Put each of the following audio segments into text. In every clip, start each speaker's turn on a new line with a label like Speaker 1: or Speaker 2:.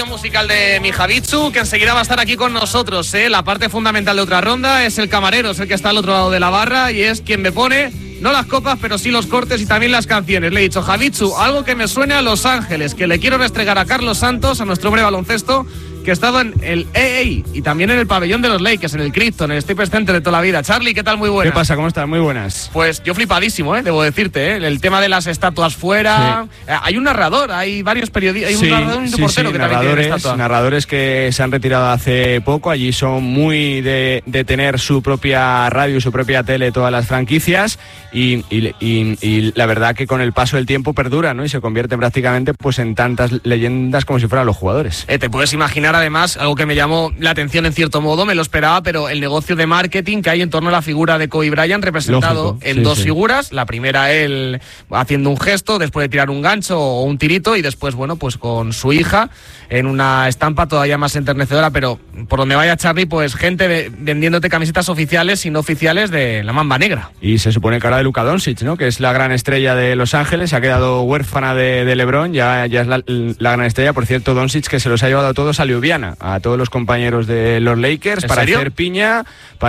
Speaker 1: Musical de Mihavitsu, que enseguida va a estar aquí con nosotros, ¿eh? La parte fundamental de Otra Ronda es el camarero, es el que está al otro lado de la barra y es quien me pone, no las copas, pero sí los cortes y también las canciones. Le he dicho, Javitsu, algo que me suene a Los Ángeles, que le quiero restregar a Carlos Santos, a nuestro hombre baloncesto, que ha estado en el EA y también en el pabellón de los Lakers, en el Krypton, en el Staples Center de toda la vida. Charlie, ¿qué tal? Muy buenas.
Speaker 2: ¿Qué pasa? ¿Cómo estás? Muy buenas.
Speaker 1: Pues yo flipadísimo, debo decirte, el tema de las estatuas fuera. Sí. Hay un narrador, hay varios periodistas, hay un narrador y un reportero que también tiene estatua.
Speaker 2: Narradores que se han retirado hace poco, allí son muy de tener su propia radio, su propia tele, todas las franquicias y la verdad que con el paso del tiempo perdura, ¿no? Y se convierte prácticamente pues en tantas leyendas como si fueran los jugadores.
Speaker 1: Te puedes imaginar además, algo que me llamó la atención en cierto modo, me lo esperaba, pero el negocio de marketing que hay en torno a la figura de Kobe Bryant representado en dos figuras. La primera, él haciendo un gesto después de tirar un gancho o un tirito y después, bueno, pues con su hija en una estampa todavía más enternecedora, pero por donde vaya Charlie, pues gente vendiéndote camisetas oficiales y no oficiales de la Mamba Negra.
Speaker 2: Y se supone que ahora de Luka Doncic, ¿no? Que es la gran estrella de Los Ángeles, se ha quedado huérfana de LeBron, ya es la gran estrella. Por cierto, Doncic que se los ha llevado a todos a Ljubljana, a todos los compañeros de los Lakers para hacer piña,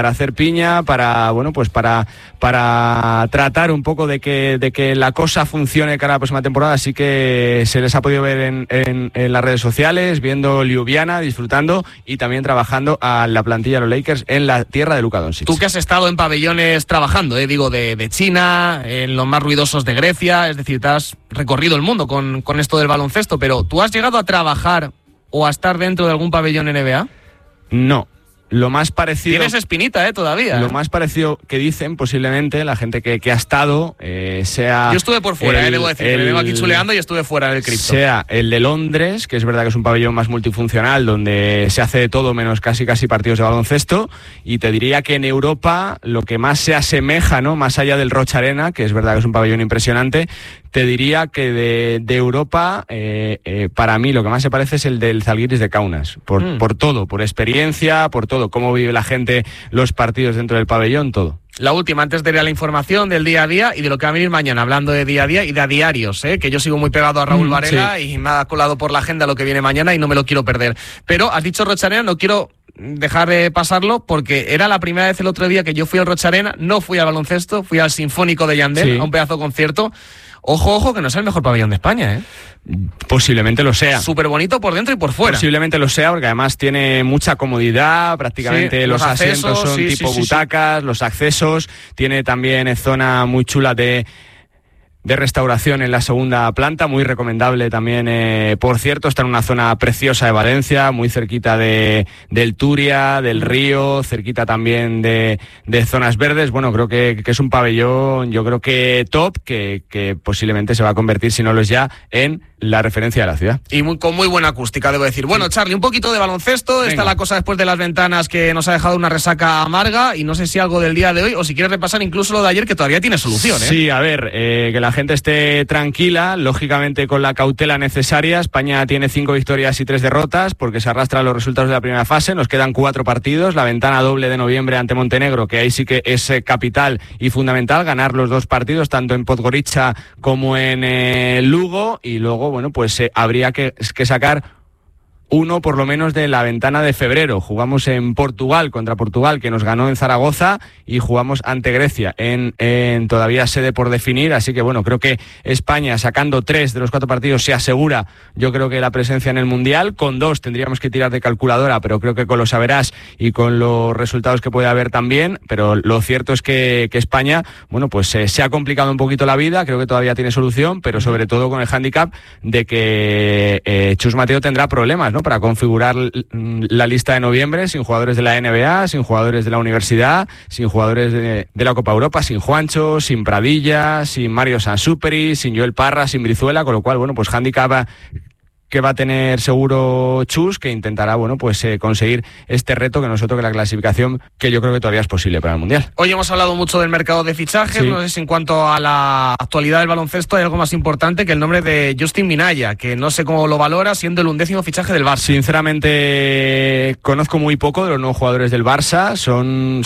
Speaker 2: para bueno, pues para tratar un poco de que la cosa funcione cara a la próxima temporada. Así que se les ha podido ver en las redes sociales, viendo Ljubljana, disfrutando y también trabajando a la plantilla de los Lakers en la tierra de Luka Doncic.
Speaker 1: Tú que has estado en pabellones trabajando, digo, de China, en los más ruidosos de Grecia, es decir, te has recorrido el mundo con esto del baloncesto, pero ¿tú has llegado a trabajar o a estar dentro de algún pabellón NBA?
Speaker 2: No. Lo más parecido...
Speaker 1: Tienes espinita, todavía.
Speaker 2: Lo más parecido que dicen, posiblemente, la gente que ha estado, sea...
Speaker 1: Yo estuve por fuera, debo decir, me vengo aquí chuleando y estuve fuera del Krypton.
Speaker 2: Sea el de Londres, que es verdad que es un pabellón más multifuncional, donde se hace de todo menos casi partidos de baloncesto, y te diría que en Europa lo que más se asemeja, ¿no? Más allá del Roch Arena, que es verdad que es un pabellón impresionante, te diría que de Europa, para mí lo que más se parece es el del Zalgiris de Kaunas, por todo, por experiencia, por todo, cómo vive la gente los partidos dentro del pabellón, todo.
Speaker 1: La última, antes de ir a la información del día a día y de lo que va a venir mañana, hablando de día a día y de a diarios, que yo sigo muy pegado a Raúl Varela y me ha colado por la agenda lo que viene mañana y no me lo quiero perder. Pero has dicho Roch Arena, no quiero dejar de pasarlo porque era la primera vez el otro día que yo fui al Roch Arena, no fui al baloncesto, fui al Sinfónico de Yandel, a un pedazo de concierto. Ojo, que no es el mejor pabellón de España,
Speaker 2: Posiblemente lo sea.
Speaker 1: Súper bonito por dentro y por fuera.
Speaker 2: Posiblemente lo sea, porque además tiene mucha comodidad, prácticamente los asientos son tipo butacas, los accesos, tiene también zona muy chula de restauración en la segunda planta, muy recomendable también, por cierto, está en una zona preciosa de Valencia, muy cerquita del Turia, del río, cerquita también de zonas verdes. Bueno, creo que es un pabellón, yo creo que top, que posiblemente se va a convertir, si no lo es ya, en la referencia de la ciudad. Y
Speaker 1: con muy buena acústica, debo decir. Bueno, Charlie, un poquito de baloncesto. Venga. Está la cosa después de las ventanas que nos ha dejado una resaca amarga y no sé si algo del día de hoy o si quieres repasar incluso lo de ayer que todavía tiene solución.
Speaker 2: Sí, a ver, que la gente esté tranquila, lógicamente con la cautela necesaria. España tiene 5 victorias y 3 derrotas porque se arrastran los resultados de la primera fase. Nos quedan 4 partidos. La ventana doble de noviembre ante Montenegro, que ahí sí que es capital y fundamental ganar los 2 partidos, tanto en Podgorica como en Lugo. Y luego, bueno, pues habría que sacar uno por lo menos de la ventana de febrero. Jugamos en Portugal, contra Portugal, que nos ganó en Zaragoza, y jugamos ante Grecia en todavía sede por definir. Así que bueno, creo que España, sacando 3 de los 4 partidos, se asegura, yo creo, que la presencia en el Mundial. Con 2 tendríamos que tirar de calculadora, pero creo que con los averás y con los resultados que puede haber también. Pero lo cierto es que España, bueno, pues se ha complicado un poquito la vida. Creo que todavía tiene solución, pero sobre todo con el hándicap de que Chus Mateo tendrá problemas, ¿no?, para configurar la lista de noviembre sin jugadores de la NBA, sin jugadores de la universidad, sin jugadores de la Copa Europa, sin Juancho, sin Pradilla, sin Mario Sansuperi, sin Joel Parra, sin Brizuela, con lo cual, bueno, pues hándicap que va a tener seguro Chus, que intentará, bueno, pues conseguir este reto, que no es otro que la clasificación, que yo creo que todavía es posible para el Mundial.
Speaker 1: Hoy hemos hablado mucho del mercado de fichajes, no sé si en cuanto a la actualidad del baloncesto hay algo más importante que el nombre de Justin Minaya, que no sé cómo lo valora, siendo el 11º fichaje del Barça.
Speaker 2: Sinceramente, conozco muy poco de los nuevos jugadores del Barça, son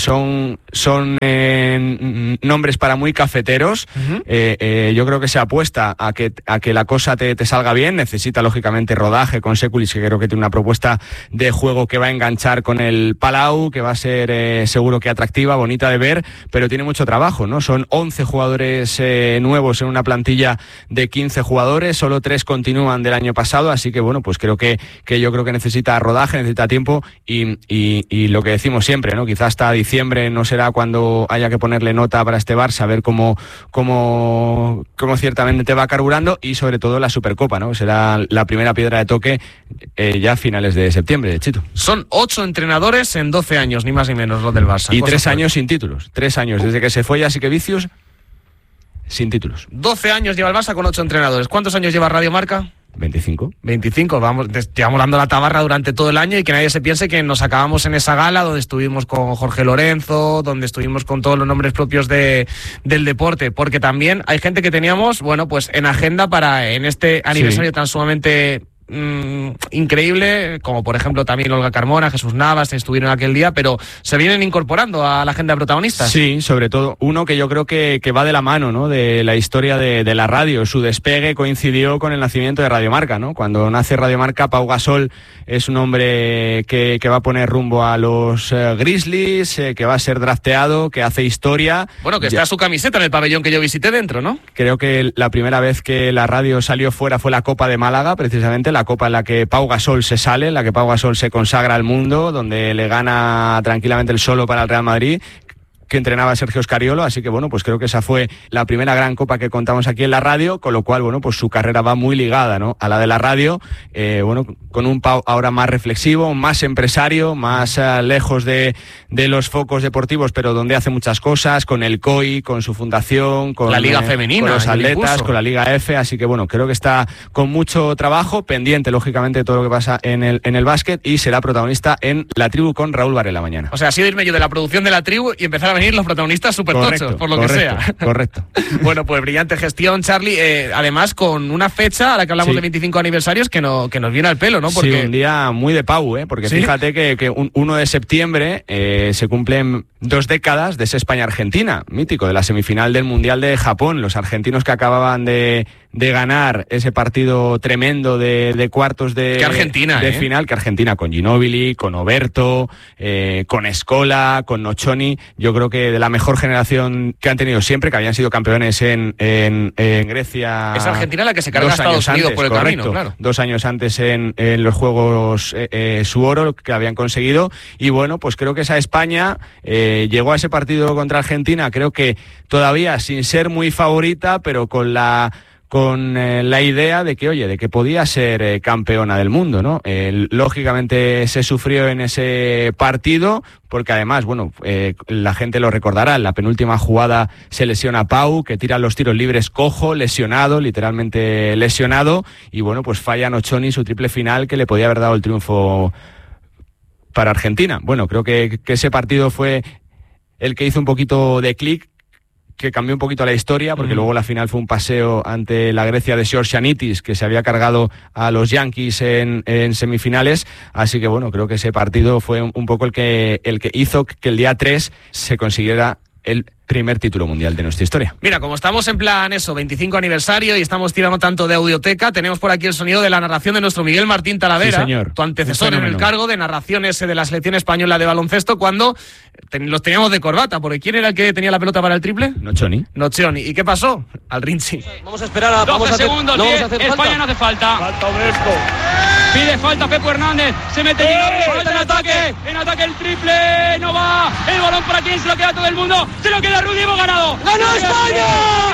Speaker 2: nombres para muy cafeteros. Yo creo que se apuesta a que la cosa te salga bien, necesita lógicamente lógicamente rodaje con Sekulic, que creo que tiene una propuesta de juego que va a enganchar con el Palau, que va a ser seguro que atractiva, bonita de ver, pero tiene mucho trabajo, ¿no? Son 11 jugadores nuevos en una plantilla de 15 jugadores, solo 3 continúan del año pasado, así que bueno, pues yo creo que necesita rodaje, necesita tiempo y lo que decimos siempre, ¿no? Quizás hasta diciembre no será cuando haya que ponerle nota para este Barça, a ver cómo ciertamente te va carburando, y sobre todo la Supercopa, ¿no? Será la primera piedra de toque ya a finales de septiembre, Chito.
Speaker 1: Son 8 entrenadores en 12 años, ni más ni menos, los del Barça.
Speaker 2: Y 3 años sin títulos, 3 años, desde que se fue ya Vicius, sin títulos.
Speaker 1: 12 años lleva el Barça con 8 entrenadores. ¿Cuántos años lleva Radio Marca?
Speaker 2: 25,
Speaker 1: llevamos dando la tabarra durante todo el año, y que nadie se piense que nos acabamos en esa gala donde estuvimos con Jorge Lorenzo, donde estuvimos con todos los nombres propios del deporte, porque también hay gente que teníamos, bueno, pues en agenda para en este aniversario tan sumamente increíble, como por ejemplo también Olga Carmona, Jesús Navas, estuvieron aquel día, pero se vienen incorporando a la agenda de protagonistas.
Speaker 2: Sí, sobre todo uno que yo creo que va de la mano, ¿no? De la historia de la radio. Su despegue coincidió con el nacimiento de Radio Marca, ¿no? Cuando nace Radio Marca, Pau Gasol es un hombre que va a poner rumbo a los Grizzlies, que va a ser drafteado, que hace historia.
Speaker 1: Bueno, que está su camiseta en el pabellón que yo visité dentro, ¿no?
Speaker 2: Creo que la primera vez que la radio salió fuera fue la Copa de Málaga, precisamente, la Copa en la que Pau Gasol se sale, en la que Pau Gasol se consagra al mundo, donde le gana tranquilamente el solo para el Real Madrid, que entrenaba a Sergio Scariolo, así que bueno, pues creo que esa fue la primera gran copa que contamos aquí en la radio, con lo cual, bueno, pues su carrera va muy ligada, ¿no?, a la de la radio, bueno, con un Pau ahora más reflexivo, más empresario, más lejos de los focos deportivos, pero donde hace muchas cosas, con el COI, con su fundación, con
Speaker 1: la Liga Femenina,
Speaker 2: con los atletas, con la Liga F, así que bueno, creo que está con mucho trabajo, pendiente, lógicamente, de todo lo que pasa en el básquet, y será protagonista en La Tribu con Raúl Varela mañana.
Speaker 1: O sea, ha sido irme yo de la producción de La Tribu y empezar a venir los protagonistas supertochos, por lo que sea.
Speaker 2: Correcto.
Speaker 1: Bueno, pues brillante gestión, Charlie. Además, con una fecha a la que hablamos de 25 aniversarios que nos viene al pelo, ¿no?
Speaker 2: Porque... Sí, un día muy de Pau, porque ¿sí? Fíjate que un 1 de septiembre se cumplen 2 décadas de ese España-Argentina, mítico, de la semifinal del Mundial de Japón. Los argentinos que acababan de ganar ese partido tremendo de cuartos de final, que Argentina, con Ginóbili, con Oberto, con Scola, con Noccioni, yo creo que de la mejor generación que han tenido siempre, que habían sido campeones en Grecia.
Speaker 1: Es Argentina la que se carga a Estados Unidos por el camino, claro.
Speaker 2: 2 años antes en los Juegos su oro que habían conseguido, y bueno, pues creo que esa España llegó a ese partido contra Argentina, creo que todavía sin ser muy favorita, pero con la idea de que, oye, de que podía ser campeona del mundo, ¿no? Lógicamente se sufrió en ese partido, porque además, bueno, la gente lo recordará, en la penúltima jugada se lesiona Pau, que tira los tiros libres cojo, lesionado, literalmente lesionado, y bueno, pues falla Noccioni su triple final que le podía haber dado el triunfo para Argentina. Bueno, creo que ese partido fue el que hizo un poquito de clic, que cambió un poquito la historia, porque luego la final fue un paseo ante la Grecia de Georgianitis, que se había cargado a los Yankees en semifinales, así que bueno, creo que ese partido fue un poco el que hizo que el día 3 se consiguiera el primer título mundial de nuestra historia.
Speaker 1: Mira, como estamos en plan 25 aniversario y estamos tirando tanto de audioteca, tenemos por aquí el sonido de la narración de nuestro Miguel Martín Talavera,
Speaker 2: sí, señor,
Speaker 1: tu antecesor en el cargo de narración de la selección española de baloncesto, cuando los teníamos de corbata, porque ¿quién era el que tenía la pelota para el triple?
Speaker 2: Noccioni.
Speaker 1: ¿Y qué pasó? Al Rinchi.
Speaker 3: Vamos a esperar a
Speaker 4: 12 segundos, España no hace falta.
Speaker 3: Falta Obresco.
Speaker 4: Pide falta Pepo Hernández, se mete en ataque el triple, no va, el balón para quién, se lo queda todo el mundo, se lo queda Rudy, hemos ganado.
Speaker 3: ¡Ganó España!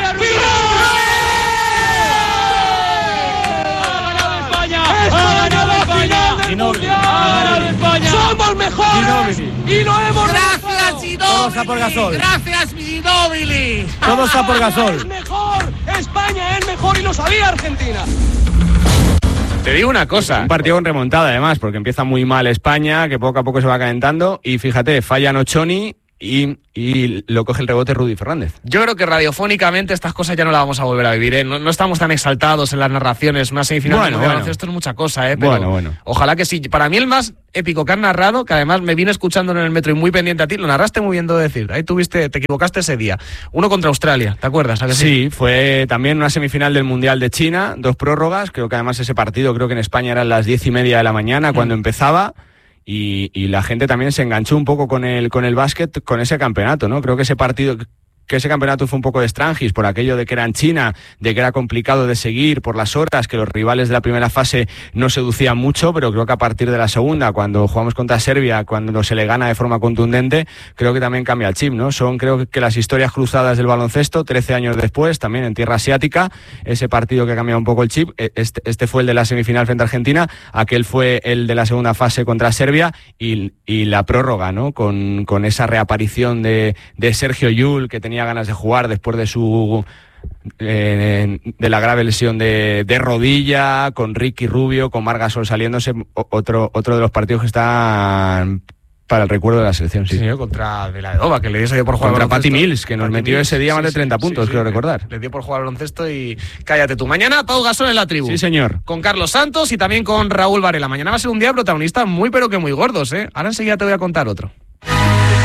Speaker 4: ¡Ha ganado España!
Speaker 3: ¡Somos mejores! ¡Y lo hemos
Speaker 1: ¡Gracias, Ginóbili!
Speaker 3: Todos a por Gasol.
Speaker 1: ¡Gracias, Ginóbili!
Speaker 3: Todos a por Gasol. ¡Es mejor! ¡España es mejor! ¡Y lo sabía Argentina!
Speaker 1: Te digo una cosa.
Speaker 2: Un partido con remontada, además, porque empieza muy mal España, que poco a poco se va calentando, y fíjate, falla Noccioni, y lo coge el rebote Rudy Fernández.
Speaker 1: Yo creo que radiofónicamente estas cosas ya no las vamos a volver a vivir, ¿eh? No estamos tan exaltados en las narraciones, una semifinal de baloncesto es mucha cosa, ¿eh? Pero
Speaker 2: bueno.
Speaker 1: Ojalá que sí. Para mí el más épico que has narrado, que además me vine escuchando en el metro y muy pendiente a ti, lo narraste muy bien, debo decir. Ahí te equivocaste ese día. Uno contra Australia, ¿te acuerdas? ¿A que sí?
Speaker 2: Sí, fue también una semifinal del Mundial de China, 2 prórrogas, creo que además ese partido, creo que en España eran las 10:30 de la mañana cuando empezaba. Y la gente también se enganchó un poco con el básquet, con ese campeonato, ¿no? Creo que ese campeonato fue un poco de estrangis por aquello de que era en China, de que era complicado de seguir por las horas, que los rivales de la primera fase no seducían mucho, pero creo que a partir de la segunda, cuando jugamos contra Serbia, cuando se le gana de forma contundente, creo que también cambia el chip, ¿no? Creo que las historias cruzadas del baloncesto, 13 años después, también en tierra asiática, ese partido que cambia un poco el chip, este fue el de la semifinal frente a Argentina, aquel fue el de la segunda fase contra Serbia y la prórroga, ¿no? Con esa reaparición de Sergio Llull, que tenía ganas de jugar después de de la grave lesión de rodilla, con Ricky Rubio, con Marc Gasol saliéndose, otro de los partidos que están para el recuerdo de la selección. Sí,
Speaker 1: contra Viladova, que le dio por jugar
Speaker 2: contra Patty Mills, que nos metió ese día más de 30 puntos, creo recordar.
Speaker 1: Le dio por jugar al baloncesto y cállate tú. Mañana Pau Gasol en la tribu.
Speaker 2: Sí, señor.
Speaker 1: Con Carlos Santos y también con Raúl Varela. Mañana va a ser un día protagonista muy pero que muy gordos, ¿eh? Ahora enseguida te voy a contar otro.